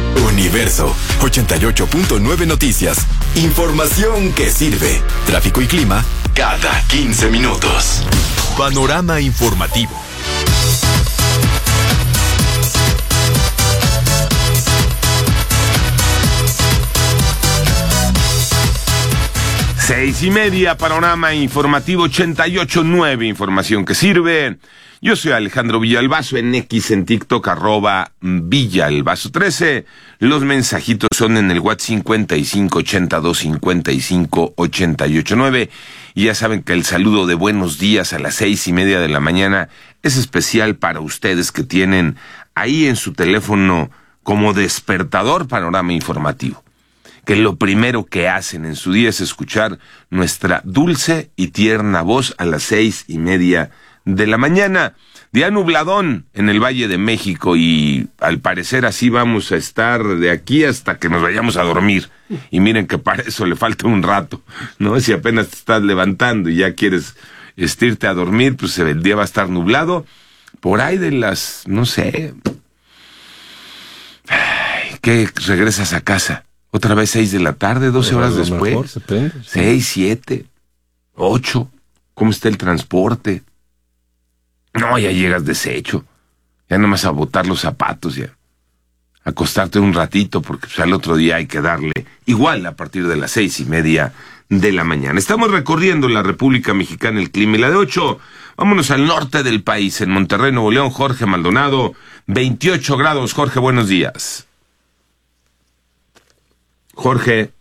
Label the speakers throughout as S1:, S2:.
S1: Universo 88.9 Noticias. Información que sirve. Tráfico y clima cada 15 minutos. Panorama informativo.
S2: Seis y media, Panorama informativo 88.9, información que sirve. Yo soy Alejandro Villalbazo, en X, en TikTok, @Villalbazo13. Los mensajitos son en el WhatsApp 5582558889. Y ya saben que el saludo de buenos días a las 6:30 de la mañana es especial para ustedes que tienen ahí en su teléfono como despertador Panorama informativo. Que lo primero que hacen en su día es escuchar nuestra dulce y tierna voz a las 6:30 de la mañana. Día nubladón en el Valle de México y al parecer así vamos a estar de aquí hasta que nos vayamos a dormir. Y miren que para eso le falta un rato, ¿no? Si apenas te estás levantando y ya quieres irte a dormir, pues el día va a estar nublado. Por ahí de las, no sé, ¿qué regresas a casa? Otra vez 6 de la tarde, 12 horas después. Mejor, se prende, sí. 6, 7, 8. ¿Cómo está el transporte? No, ya llegas deshecho. Ya nomás a botar los zapatos, ya. Acostarte un ratito, porque pues, al otro día hay que darle igual a partir de las 6:30 de la mañana. Estamos recorriendo la República Mexicana, el clima y la de 8. Vámonos al norte del país, en Monterrey, Nuevo León. Jorge Maldonado, 28 grados. Jorge, buenos días. Jorge.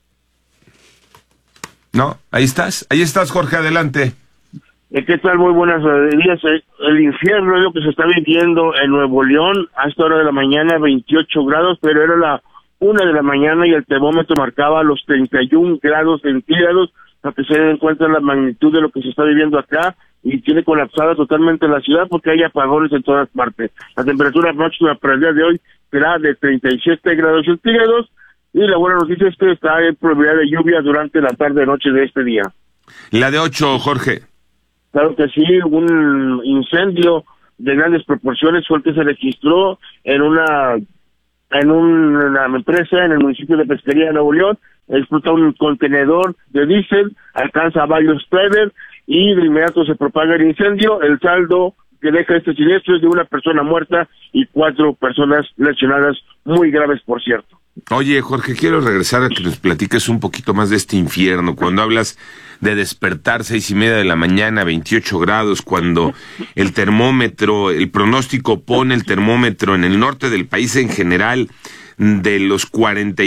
S2: No, ahí estás, Jorge, adelante.
S3: ¿Qué tal? Muy buenos días. El infierno es lo que se está viviendo en Nuevo León a esta hora de la mañana, 28 grados, pero era la 1 de la mañana y el termómetro marcaba los 31 grados centígrados, para que se den cuenta de la magnitud de lo que se está viviendo acá, y tiene colapsada totalmente la ciudad porque hay apagones en todas partes. La temperatura máxima para el día de hoy será de 37 grados centígrados, y la buena noticia es que está en probabilidad de lluvia durante la tarde-noche de este día.
S2: La de 8, Jorge.
S3: Claro que sí, un incendio de grandes proporciones fue el que se registró en una empresa en el municipio de Pesquería de Nuevo León. Explota un contenedor de diésel, alcanza varios trailers y de inmediato se propaga el incendio. El saldo que deja este siniestro es de una persona muerta y 4 personas lesionadas, muy graves, por cierto.
S2: Oye, Jorge, quiero regresar a que nos platiques un poquito más de este infierno. Cuando hablas de despertar 6:30 de la mañana, 28 grados, cuando el termómetro, el pronóstico pone el termómetro en el norte del país en general de los 40